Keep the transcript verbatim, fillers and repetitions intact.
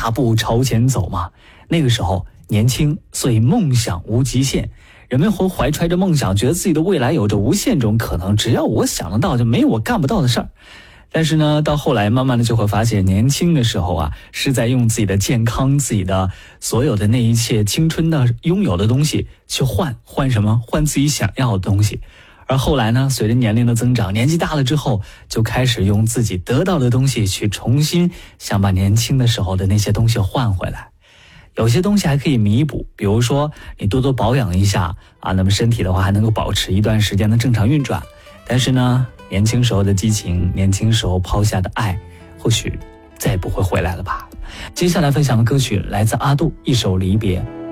大步朝前走嘛。那个时候年轻，所以梦想无极限，人们会怀揣着梦想，觉得自己的未来有着无限种可能，只要我想得到，就没有我干不到的事儿。但是呢，到后来慢慢的就会发现，年轻的时候啊，是在用自己的健康，自己的所有的那一切青春的拥有的东西去换，换什么？换自己想要的东西。而后来呢，随着年龄的增长，年纪大了之后，就开始用自己得到的东西去重新想把年轻的时候的那些东西换回来。有些东西还可以弥补，比如说你多多保养一下啊，那么身体的话还能够保持一段时间的正常运转。但是呢，年轻时候的激情，年轻时候抛下的爱，或许再也不会回来了吧。接下来分享的歌曲来自阿杜，一首离别。